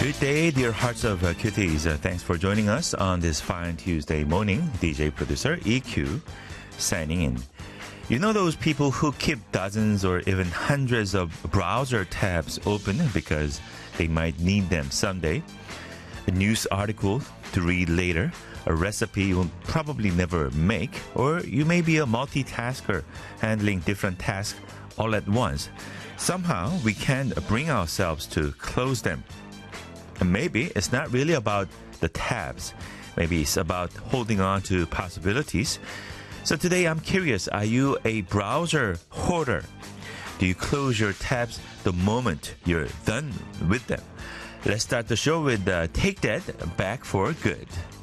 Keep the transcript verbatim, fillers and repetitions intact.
Good day, dear hearts of uh, cuties. Uh, thanks for joining us on this fine Tuesday morning. D J producer E Q signing in. You know those people who keep dozens or even hundreds of browser tabs open because they might need them someday? A news article to read later, a recipe you will probably never make, or you may be a multitasker handling different tasks all at once. Somehow we can't bring ourselves to close them. And maybe it's not really about the tabs. Maybe it's about holding on to possibilities. So today I'm curious, are you a browser hoarder? Do you close your tabs the moment you're done with them? Let's start the show with uh, Take That Back for Good.